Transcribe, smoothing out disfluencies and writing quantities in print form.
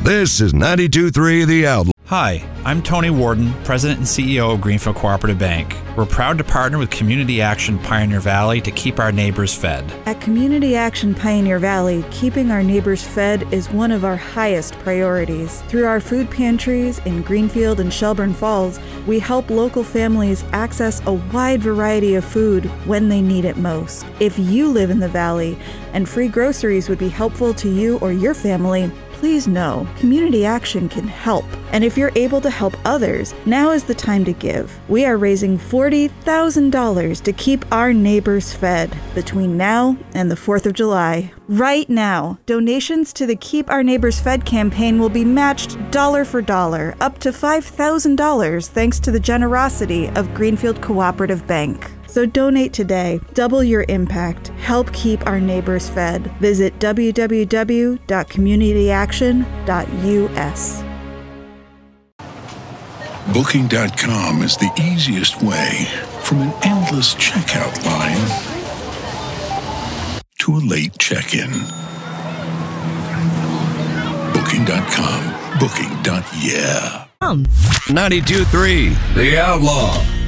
This is 92.3 The Outlaw. Hi, I'm Tony Warden, President and CEO of Greenfield Cooperative Bank. We're proud to partner with Community Action Pioneer Valley to keep our neighbors fed. At Community Action Pioneer Valley, keeping our neighbors fed is one of our highest priorities. Through our food pantries in Greenfield and Shelburne Falls, we help local families access a wide variety of food when they need it most. If you live in the valley and free groceries would be helpful to you or your family, please know Community Action can help. And if you're able to help others, now is the time to give. We are raising $40,000 to keep our neighbors fed between now and the 4th of July. Right now, donations to the Keep Our Neighbors Fed campaign will be matched dollar for dollar, up to $5,000 thanks to the generosity of Greenfield Cooperative Bank. So donate today. Double your impact. Help keep our neighbors fed. Visit www.communityaction.us. Booking.com is the easiest way from an endless checkout line to a late check-in. Booking.com. Booking.yeah. 92.3 The Outlaw.